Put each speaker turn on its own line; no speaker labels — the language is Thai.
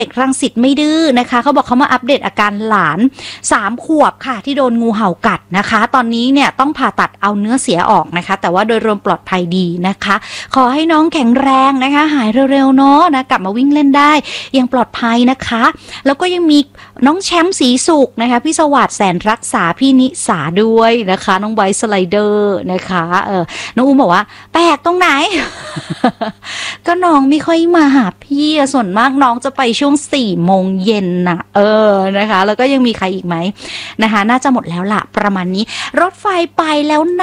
เด็กรังสิตไม่ดื้อนะคะเขาบอกเขามาอัปเดตอาการหลาน3 ขวบค่ะที่โดนงูเห่ากัดนะคะตอนนี้เนี่ยต้องผ่าตัดเอาเนื้อเสียออกนะคะแต่ว่าโดยรวมปลอดภัยดีนะคะขอให้น้องแข็งแรงนะคะหายเร็วๆเนาะนะกลับมาวิ่งเล่นได้ยังปลอดภัยนะคะแล้วก็ยังมีน้องแชมป์ศรีสุขนะคะพี่สวัสดิ์แสนรักษาพี่นิสาด้วยนะคะน้องไบสไลเดอร์นะคะน้องอุ้มบอกว่าแปลกตรงไหน ก็น้องไม่ค่อยมาหาพี่ส่วนมากน้องจะไปช่วง4 โมงเย็นนะนะคะแล้วก็ยังมีใครอีกไหมนะคะน่าจะหมดแล้วล่ะประมาณนี้รถไฟไปแล้วนะ